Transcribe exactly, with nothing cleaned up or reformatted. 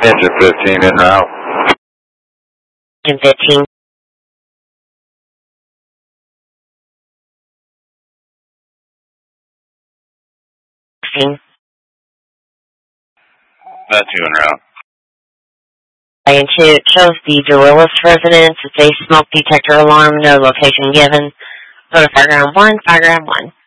Engine fifteen en route. Engine fifteen. That two en route. Plan two, it shows the Dorillis residence. It's a smoke detector alarm, no location given. Go to Fireground one, Fireground one.